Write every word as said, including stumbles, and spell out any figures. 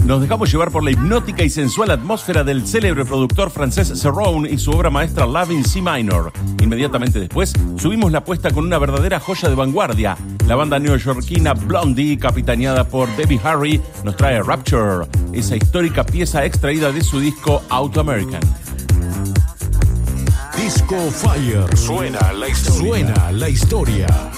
Nos dejamos llevar por la hipnótica y sensual atmósfera del célebre productor francés Cerrone y su obra maestra Love in C Minor. Inmediatamente después, subimos la apuesta con una verdadera joya de vanguardia. La banda neoyorquina Blondie, capitaneada por Debbie Harry, nos trae Rapture, esa histórica pieza extraída de su disco Auto American. Disco Fire. Suena la historia. Suena la historia.